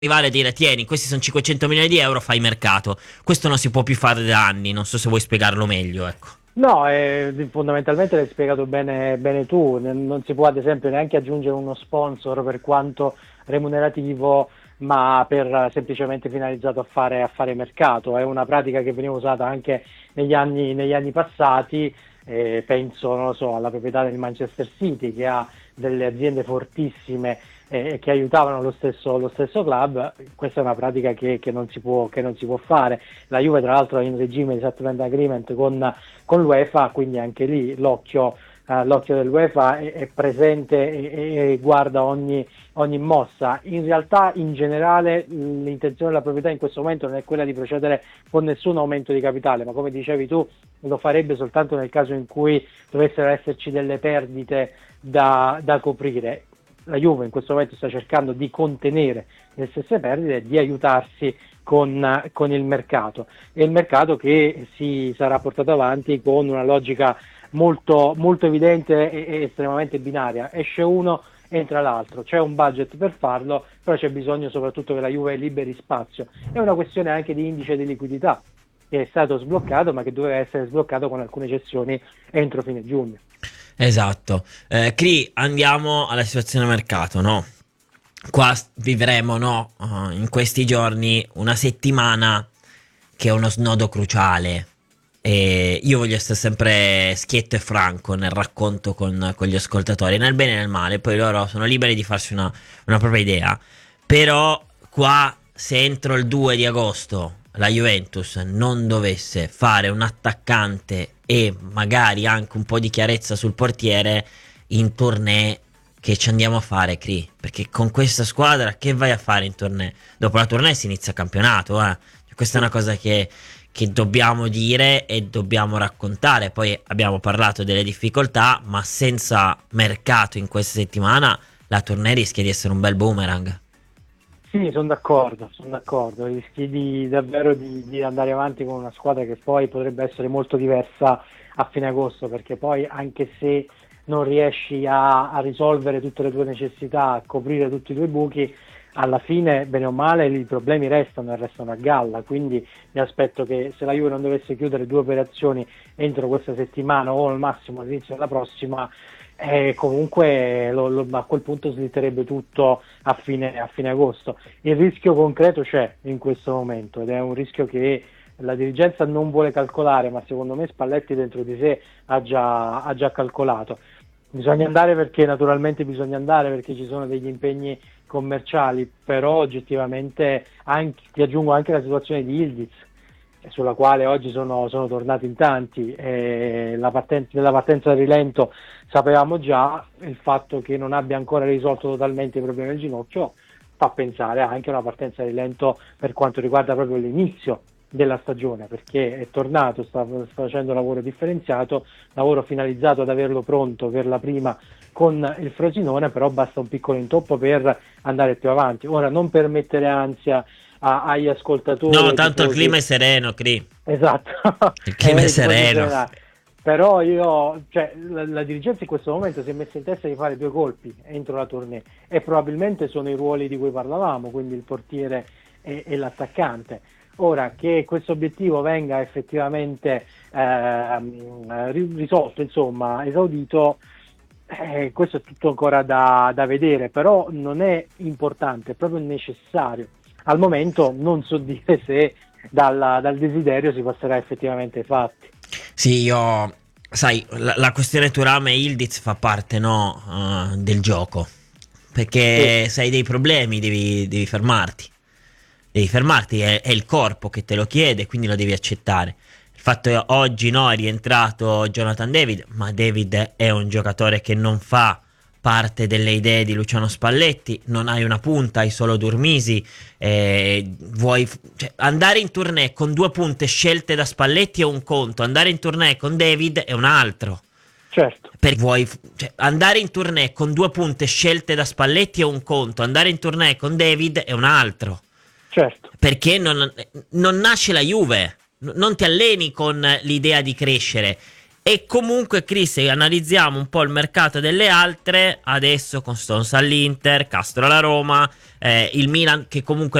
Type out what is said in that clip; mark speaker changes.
Speaker 1: arrivare a dire tieni, questi sono 500 milioni di euro, fai mercato. Questo non si può più fare da anni, non so se vuoi spiegarlo meglio, ecco.
Speaker 2: No, fondamentalmente l'hai spiegato bene tu, non si può ad esempio neanche aggiungere uno sponsor per quanto remunerativo, ma semplicemente finalizzato a fare mercato. È una pratica che veniva usata anche negli anni passati, penso, non lo so, alla proprietà del Manchester City che ha delle aziende fortissime che aiutavano lo stesso club. Questa è una pratica che non si può fare. La Juve tra l'altro è in regime di settlement agreement con l'UEFA, quindi anche lì l'occhio dell'UEFA è presente e guarda ogni mossa. In realtà, in generale, l'intenzione della proprietà in questo momento non è quella di procedere con nessun aumento di capitale, ma come dicevi tu, lo farebbe soltanto nel caso in cui dovessero esserci delle perdite da coprire. La Juve in questo momento sta cercando di contenere le stesse perdite e di aiutarsi con il mercato, e il mercato che si sarà portato avanti con una logica molto, molto evidente e estremamente binaria. Esce uno, entra l'altro, c'è un budget per farlo, però c'è bisogno soprattutto che la Juve liberi spazio. È una questione anche di indice di liquidità che è stato sbloccato, ma che doveva essere sbloccato con alcune cessioni entro fine giugno.
Speaker 1: Esatto. Cri, andiamo alla situazione mercato, no? Qua vivremo, no, in questi giorni una settimana che è uno snodo cruciale. E io voglio essere sempre schietto e franco nel racconto con gli ascoltatori, nel bene e nel male, poi loro sono liberi di farsi una propria idea. Però qua, se entro il 2 di agosto la Juventus non dovesse fare un attaccante e magari anche un po' di chiarezza sul portiere in tournée, che ci andiamo a fare, Cri? Perché con questa squadra che vai a fare in tournée? Dopo la tournée si inizia il campionato, eh. Questa è una cosa che dobbiamo dire e dobbiamo raccontare. Poi abbiamo parlato delle difficoltà, ma senza mercato in questa settimana la tournée rischia di essere un bel boomerang.
Speaker 2: Sì, sono d'accordo, rischi davvero di andare avanti con una squadra che poi potrebbe essere molto diversa a fine agosto, perché poi anche se non riesci a risolvere tutte le tue necessità, a coprire tutti i tuoi buchi, alla fine, bene o male, i problemi restano e restano a galla. Quindi mi aspetto che, se la Juve non dovesse chiudere due operazioni entro questa settimana o al massimo all'inizio della prossima, comunque a quel punto slitterebbe tutto a fine agosto. Il rischio concreto c'è in questo momento ed è un rischio che la dirigenza non vuole calcolare, ma secondo me Spalletti dentro di sé ha già calcolato. Bisogna andare perché naturalmente bisogna andare, perché ci sono degli impegni commerciali, però oggettivamente ti aggiungo anche la situazione di Ildiz, sulla quale oggi sono tornati in tanti. Della partenza del rilento sapevamo già, il fatto che non abbia ancora risolto totalmente i problemi del ginocchio fa pensare anche a una partenza di rilento per quanto riguarda proprio l'inizio della stagione, perché è tornato, sta facendo lavoro differenziato, lavoro finalizzato ad averlo pronto per la prima con il Frosinone, però basta un piccolo intoppo per andare più avanti. Ora, non per mettere ansia agli ascoltatori,
Speaker 1: No,
Speaker 2: ai
Speaker 1: tanto il
Speaker 2: tifosi.
Speaker 1: clima è sereno, Cri.
Speaker 2: Esatto,
Speaker 1: Il clima è
Speaker 2: i tifosi
Speaker 1: sereno.
Speaker 2: serenati. Però la dirigenza in questo momento si è messa in testa di fare due colpi entro la tournée, e probabilmente sono i ruoli di cui parlavamo, quindi il portiere e l'attaccante. Ora, che questo obiettivo venga effettivamente risolto, insomma, esaudito, questo è tutto ancora da vedere, però non è importante, è proprio necessario. Al momento non so dire se dal desiderio si passerà effettivamente ai fatti.
Speaker 1: Sì, io, sai, la questione Thuram e Ildiz fa parte, no, del gioco.
Speaker 2: Sì,
Speaker 1: Perché se hai dei problemi devi fermarti. Devi fermarti, è il corpo che te lo chiede, quindi lo devi accettare. Il fatto è oggi, no, è rientrato Jonathan David, ma David è un giocatore che non fa parte delle idee di Luciano Spalletti. Non hai una punta, hai solo Durmisi. Cioè, andare in tournée con due punte scelte da Spalletti è un conto, andare in tournée con David è un altro.
Speaker 2: certo,
Speaker 1: Cioè, andare in tournée con due punte scelte da Spalletti è un conto, andare in tournée con David è un altro.
Speaker 2: certo.
Speaker 1: Perché non nasce la Juve, non ti alleni con l'idea di crescere. E comunque, Chris, se analizziamo un po' il mercato delle altre, adesso con Stones all'Inter, Castro alla Roma, il Milan che comunque